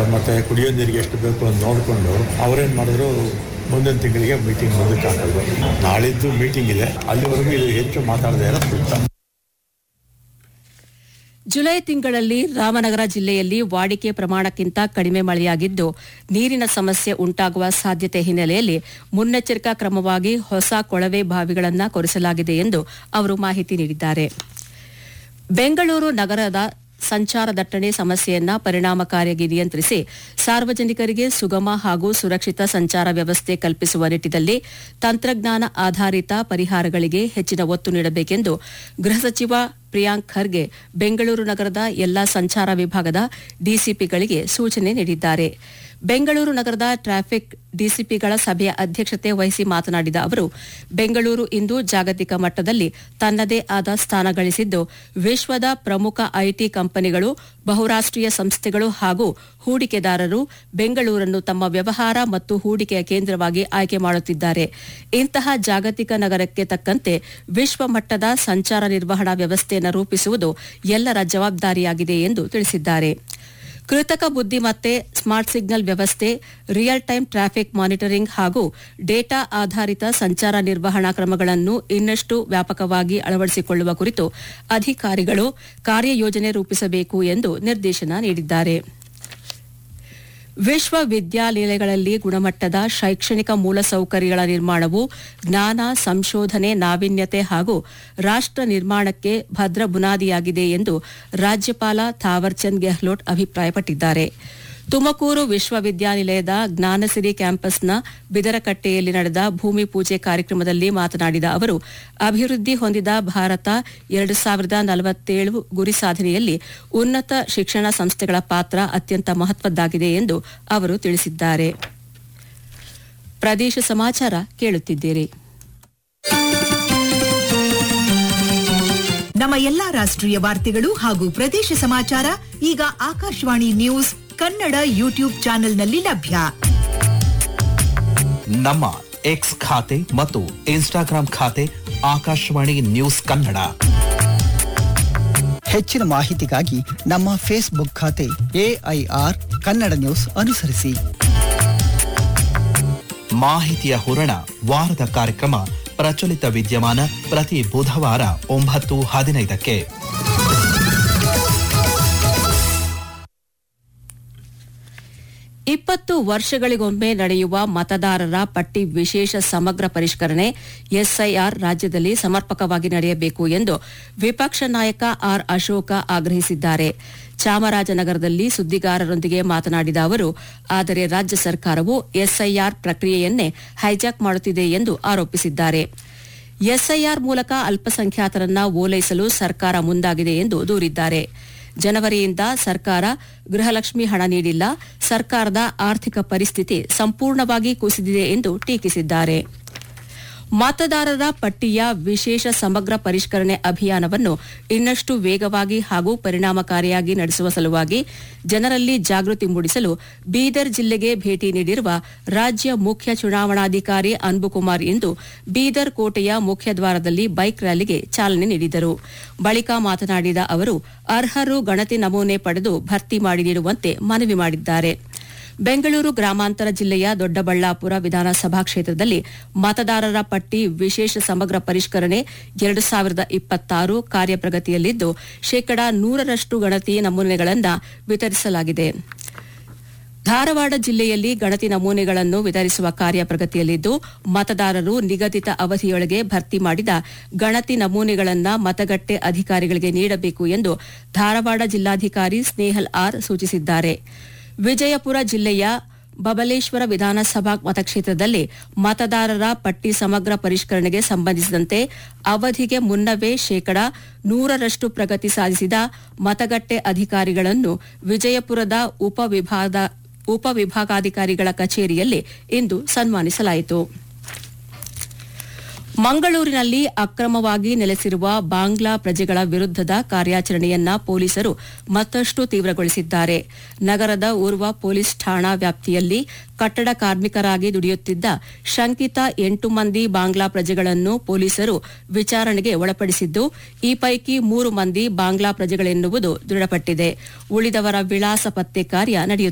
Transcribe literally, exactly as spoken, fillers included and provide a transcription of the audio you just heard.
ಮತ್ತು ಕುಡಿಯೋ ನೀರಿಗೆ ಎಷ್ಟು ಬೇಕು ಅಂತ ನೋಡಿಕೊಂಡು ಅವರೇನು ಮಾಡಿದ್ರು ಮುಂದಿನ ತಿಂಗಳಿಗೆ ಮೀಟಿಂಗ್ ಮುಂದಕ್ಕೆ ಹಾಕಿದ್ರು. ನಾಳಿದ್ದು ಮೀಟಿಂಗ್ ಇದೆ, ಅಲ್ಲಿವರೆಗೂ ಇದು ಹೆಚ್ಚು ಮಾತಾಡದೇ ಇರೋ ಸೂಕ್ತ. ಜುಲೈ ತಿಂಗಳಲ್ಲಿ ರಾಮನಗರ ಜಿಲ್ಲೆಯಲ್ಲಿ ವಾಡಿಕೆ ಪ್ರಮಾಣಕ್ಕಿಂತ ಕಡಿಮೆ ಮಳೆಯಾಗಿದ್ದು ನೀರಿನ ಸಮಸ್ಯೆ ಉಂಟಾಗುವ ಸಾಧ್ಯತೆ ಹಿನ್ನೆಲೆಯಲ್ಲಿ ಮುನ್ನೆಚ್ಚರಿಕಾ ಕ್ರಮವಾಗಿ ಹೊಸ ಕೊಳವೆ ಬಾವಿಗಳನ್ನು ಕೊರೆಸಲಾಗಿದೆ ಎಂದು ಅವರು ಮಾಹಿತಿ ನೀಡಿದ್ದಾರೆ. ಬೆಂಗಳೂರು ನಗರದ ಸಂಚಾರ ದಟ್ಟಣೆ ಸಮಸ್ಯೆಯನ್ನ ಪರಿಣಾಮಕಾರಿಯಾಗಿ ನಿಯಂತ್ರಿಸಿ ಸಾರ್ವಜನಿಕರಿಗೆ ಸುಗಮ ಹಾಗೂ ಸುರಕ್ಷಿತ ಸಂಚಾರ ವ್ಯವಸ್ಥೆ ಕಲ್ಪಿಸುವ ನಿಟ್ಟಿನಲ್ಲಿ ತಂತ್ರಜ್ಞಾನ ಆಧಾರಿತ ಪರಿಹಾರಗಳಿಗೆ ಹೆಚ್ಚಿನ ಒತ್ತು ನೀಡಬೇಕೆಂದು ಗೃಹ ಸಚಿವ ಪ್ರಿಯಾಂಕ್ ಖರ್ಗೆ ಬೆಂಗಳೂರು ನಗರದ ಎಲ್ಲಾ ಸಂಚಾರ ವಿಭಾಗದ ಡಿಸಿಪಿಗಳಿಗೆ ಸೂಚನೆ ನೀಡಿದ್ದಾರೆ. ಬೆಂಗಳೂರು ನಗರದ ಟ್ರಾಫಿಕ್ ಡಿಸಿಪಿಗಳ ಸಭೆಯ ಅಧ್ಯಕ್ಷತೆ ವಹಿಸಿ ಮಾತನಾಡಿದ ಅವರು, ಬೆಂಗಳೂರು ಇಂದು ಜಾಗತಿಕ ಮಟ್ಟದಲ್ಲಿ ತನ್ನದೇ ಆದ ಸ್ಥಾನ ಗಳಿಸಿದ್ದು ವಿಶ್ವದ ಪ್ರಮುಖ ಐಟಿ ಕಂಪನಿಗಳು, ಬಹುರಾಷ್ಟೀಯ ಸಂಸ್ಥೆಗಳು ಹಾಗೂ ಹೂಡಿಕೆದಾರರು ಬೆಂಗಳೂರನ್ನು ತಮ್ಮ ವ್ಯವಹಾರ ಮತ್ತು ಹೂಡಿಕೆಯ ಕೇಂದ್ರವಾಗಿ ಆಯ್ಕೆ ಮಾಡುತ್ತಿದ್ದಾರೆ. ಇಂತಹ ಜಾಗತಿಕ ನಗರಕ್ಕೆ ತಕ್ಕಂತೆ ವಿಶ್ವ ಮಟ್ಟದ ಸಂಚಾರ ನಿರ್ವಹಣಾ ವ್ಯವಸ್ಥೆಯನ್ನು ರೂಪಿಸುವುದು ಎಲ್ಲರ ಜವಾಬ್ದಾರಿಯಾಗಿದೆ ಎಂದು ತಿಳಿಸಿದ್ದಾರೆ. ಕೃತಕ ಬುದ್ದಿಮತ್ತೆ, ಸ್ಮಾರ್ಟ್ ಸಿಗ್ನಲ್ ವ್ಯವಸ್ಥೆ, ರಿಯಲ್ ಟೈಮ್ ಟ್ರಾಫಿಕ್ ಮಾನಿಟರಿಂಗ್ ಹಾಗೂ ಡೇಟಾ ಆಧಾರಿತ ಸಂಚಾರ ನಿರ್ವಹಣಾ ಕ್ರಮಗಳನ್ನು ಇನ್ನಷ್ಟು ವ್ಯಾಪಕವಾಗಿ ಅಳವಡಿಸಿಕೊಳ್ಳುವ ಕುರಿತು ಅಧಿಕಾರಿಗಳು ಕಾರ್ಯಯೋಜನೆ ರೂಪಿಸಬೇಕು ಎಂದು ನಿರ್ದೇಶನ ನೀಡಿದ್ದಾರೆ. ವಿಶ್ವವಿದ್ಯಾನಿಲಯಗಳಲ್ಲಿ ಗುಣಮಟ್ಟದ ಶೈಕ್ಷಣಿಕ ಮೂಲಸೌಕರ್ಯಗಳ ನಿರ್ಮಾಣವು ಜ್ಞಾನ, ಸಂಶೋಧನೆ, ನಾವೀನ್ಯತೆ ಹಾಗೂ ರಾಷ್ಟ್ರ ನಿರ್ಮಾಣಕ್ಕೆ ಭದ್ರ ಬುನಾದಿಯಾಗಿದೆ ಎಂದು ರಾಜ್ಯಪಾಲ ಥಾವರ್ಚಂದ್ ಗೆಹ್ಲೋಟ್ ಅಭಿಪ್ರಾಯಪಟ್ಟಿದ್ದಾರೆ. ತುಮಕೂರು ವಿಶ್ವವಿದ್ಯಾನಿಲಯದ ಜ್ಞಾನಸಿರಿ ಕ್ಯಾಂಪಸ್ನ ಬಿದರಕಟ್ಟೆಯಲ್ಲಿ ನಡೆದ ಭೂಮಿ ಪೂಜೆ ಕಾರ್ಯಕ್ರಮದಲ್ಲಿ ಮಾತನಾಡಿದ ಅವರು, ಅಭಿವೃದ್ಧಿ ಹೊಂದಿದ ಭಾರತ ಎರಡು ಸಾವಿರದ ನಲವತ್ತೇಳು ಗುರಿ ಸಾಧನೆಯಲ್ಲಿ ಉನ್ನತ ಶಿಕ್ಷಣ ಸಂಸ್ಥೆಗಳ ಪಾತ್ರ ಅತ್ಯಂತ ಮಹತ್ವದ್ದಾಗಿದೆ ಎಂದು ಅವರು ತಿಳಿಸಿದ್ದಾರೆ. ಪ್ರದೇಶ ಸಮಾಚಾರ ಕೇಳುತ್ತಿದ್ದೀರಿ. ನಮ್ಮ ಎಲ್ಲಾ ರಾಷ್ಟ್ರೀಯ ವಾರ್ತೆಗಳು ಹಾಗೂ ಪ್ರದೇಶ ಸಮಾಚಾರ ಈಗ ಆಕಾಶವಾಣಿ ನ್ಯೂಸ್ ಕನ್ನಡ ಯೂಟ್ಯೂಬ್ ಚಾನೆಲ್ನಲ್ಲಿ ಲಭ್ಯ. ನಮ್ಮ ಎಕ್ಸ್ ಖಾತೆ ಮತ್ತು ಇನ್ಸ್ಟಾಗ್ರಾಂ ಖಾತೆ ಆಕಾಶವಾಣಿ ನ್ಯೂಸ್ ಕನ್ನಡ. ಹೆಚ್ಚಿನ ಮಾಹಿತಿಗಾಗಿ ನಮ್ಮ ಫೇಸ್ಬುಕ್ ಖಾತೆ ಎಐಆರ್ ಕನ್ನಡ ನ್ಯೂಸ್ ಅನುಸರಿಸಿ. ಮಾಹಿತಿಯ ಹೂರಣ ವಾರದ ಕಾರ್ಯಕ್ರಮ ಪ್ರಚಲಿತ ವಿದ್ಯಮಾನ ಪ್ರತಿ ಬುಧವಾರ ಒಂಬತ್ತು ಹದಿನೈದಕ್ಕೆ. ಇಪ್ಪತ್ತು ವರ್ಷಗಳಿಗೊಮ್ಮೆ ನಡೆಯುವ ಮತದಾರರ ಪಟ್ಟಿ ವಿಶೇಷ ಸಮಗ್ರ ಪರಿಷ್ಕರಣೆ ಎಸ್ಐಆರ್ ರಾಜ್ಯದಲ್ಲಿ ಸಮರ್ಪಕವಾಗಿ ನಡೆಯಬೇಕು ಎಂದು ವಿಪಕ್ಷ ನಾಯಕ ಆರ್ ಅಶೋಕ ಆಗ್ರಹಿಸಿದ್ದಾರೆ. ಚಾಮರಾಜನಗರದಲ್ಲಿ ಸುದ್ದಿಗಾರರೊಂದಿಗೆ ಮಾತನಾಡಿದ ಅವರು, ಆದರೆ ರಾಜ್ಯ ಸರ್ಕಾರವು ಎಸ್ಐಆರ್ ಪ್ರಕ್ರಿಯೆಯನ್ನೇ ಹೈಜಾಕ್ ಮಾಡುತ್ತಿದೆ ಎಂದು ಆರೋಪಿಸಿದ್ದಾರೆ. ಎಸ್ಐಆರ್ ಮೂಲಕ ಅಲ್ಪಸಂಖ್ಯಾತರನ್ನ ಓಲೈಸಲು ಸರ್ಕಾರ ಮುಂದಾಗಿದೆ ಎಂದು ದೂರಿದ್ದಾರೆ. ಜನವರಿಯಿಂದ ಸರ್ಕಾರ ಗೃಹಲಕ್ಷ್ಮಿ ಹಣ ನೀಡಿಲ್ಲ, ಸರ್ಕಾರದ ಆರ್ಥಿಕ ಪರಿಸ್ಥಿತಿ ಸಂಪೂರ್ಣವಾಗಿ ಕುಸಿದಿದೆ ಎಂದು ಟೀಕಿಸಿದ್ದಾರೆ. ಮತದಾರರ ಪಟ್ಟಿಯ ವಿಶೇಷ ಸಮಗ್ರ ಪರಿಷ್ಕರಣೆ ಅಭಿಯಾನವನ್ನು ಇನ್ನಷ್ಟು ವೇಗವಾಗಿ ಹಾಗೂ ಪರಿಣಾಮಕಾರಿಯಾಗಿ ನಡೆಸುವ ಸಲುವಾಗಿ ಜನರಲ್ಲಿ ಜಾಗೃತಿ ಮೂಡಿಸಲು ಬೀದರ್ ಜಿಲ್ಲೆಗೆ ಭೇಟಿ ನೀಡಿರುವ ರಾಜ್ಯ ಮುಖ್ಯ ಚುನಾವಣಾಧಿಕಾರಿ ಅನ್ಬುಕುಮಾರ್ ಇಂದು ಬೀದರ್ ಕೋಟೆಯ ಮುಖ್ಯದ್ವಾರದಲ್ಲಿ ಬೈಕ್ ರ್ಯಾಲಿಗೆ ಚಾಲನೆ ನೀಡಿದರು. ಬಳಿಕ ಮಾತನಾಡಿದ ಅವರು, ಅರ್ಹರು ಗಣತಿ ನಮೂನೆ ಪಡೆದು ಭರ್ತಿ ಮಾಡಿ ನೀಡುವಂತೆ ಮನವಿ ಮಾಡಿದ್ದಾರೆ. ಬೆಂಗಳೂರು ಗ್ರಾಮಾಂತರ ಜಿಲ್ಲೆಯ ದೊಡ್ಡಬಳ್ಳಾಪುರ ವಿಧಾನಸಭಾ ಕ್ಷೇತ್ರದಲ್ಲಿ ಮತದಾರರ ಪಟ್ಟಿ ವಿಶೇಷ ಸಮಗ್ರ ಪರಿಷ್ಕರಣೆ ಎರಡು ಸಾವಿರದ ಇಪ್ಪತ್ತಾರು ಕಾರ್ಯಪ್ರಗತಿಯಲ್ಲಿದ್ದು ಶೇಕಡಾ ನೂರರಷ್ಟು ಗಣತಿ ನಮೂನೆಗಳನ್ನು ವಿತರಿಸಲಾಗಿದೆ. ಧಾರವಾಡ ಜಿಲ್ಲೆಯಲ್ಲಿ ಗಣತಿ ನಮೂನೆಗಳನ್ನು ವಿತರಿಸುವ ಕಾರ್ಯ ಪ್ರಗತಿಯಲ್ಲಿದ್ದು ಮತದಾರರು ನಿಗದಿತ ಅವಧಿಯೊಳಗೆ ಭರ್ತಿ ಮಾಡಿದ ಗಣತಿ ನಮೂನೆಗಳನ್ನು ಮತಗಟ್ಟೆ ಅಧಿಕಾರಿಗಳಿಗೆ ನೀಡಬೇಕು ಎಂದು ಧಾರವಾಡ ಜಿಲ್ಲಾಧಿಕಾರಿ ಸ್ನೇಹಲ್ ಆರ್ ಸೂಚಿಸಿದ್ದಾರೆ. ವಿಜಯಪುರ ಜಿಲ್ಲೆಯ ಬಬಲೇಶ್ವರ ವಿಧಾನಸಭಾ ಮತಕ್ಷೇತ್ರದಲ್ಲಿ ಮತದಾರರ ಪಟ್ಟಿ ಸಮಗ್ರ ಪರಿಷ್ಕರಣೆಗೆ ಸಂಬಂಧಿಸಿದಂತೆ ಅವಧಿಗೆ ಮುನ್ನವೇ ಶೇಕಡಾ ನೂರರಷ್ಟು ಪ್ರಗತಿ ಸಾಧಿಸಿದ ಮತಗಟ್ಟೆ ಅಧಿಕಾರಿಗಳನ್ನು ವಿಜಯಪುರದ ಉಪವಿಭಾಗ ಉಪವಿಭಾಗಾಧಿಕಾರಿಗಳ ಕಚೇರಿಯಲ್ಲಿ ಇಂದು ಸನ್ಮಾನಿಸಲಾಯಿತು. ಮಂಗಳೂರಿನಲ್ಲಿ ಅಕ್ರಮವಾಗಿ ನೆಲೆಸಿರುವ ಬಾಂಗ್ಲಾ ಪ್ರಜೆಗಳ ವಿರುದ್ಧದ ಕಾರ್ಯಾಚರಣೆಯನ್ನ ಪೊಲೀಸರು ಮತ್ತಷ್ಟು ತೀವ್ರಗೊಳಿಸಿದ್ದಾರೆ. ನಗರದ ಊರ್ವ ಪೊಲೀಸ್ ಠಾಣಾ ವ್ಯಾಪ್ತಿಯಲ್ಲಿ ಕಟ್ಟಡ ಕಾರ್ಮಿಕರಾಗಿ ದುಡಿಯುತ್ತಿದ್ದ ಶಂಕಿತ ಎಂಟು ಮಂದಿ ಬಾಂಗ್ಲಾ ಪ್ರಜೆಗಳನ್ನು ಪೊಲೀಸರು ವಿಚಾರಣೆಗೆ ಒಳಪಡಿಸಿದ್ದು, ಈ ಪೈಕಿ ಮೂರು ಮಂದಿ ಬಾಂಗ್ಲಾ ಪ್ರಜೆಗಳೆನ್ನುವುದು ದೃಢಪಟ್ಟಿದೆ. ಉಳಿದವರ ವಿಳಾಸ ಪತ್ತೆ ಕಾರ್ಯ ನಡೆಯುತ್ತಿದೆ.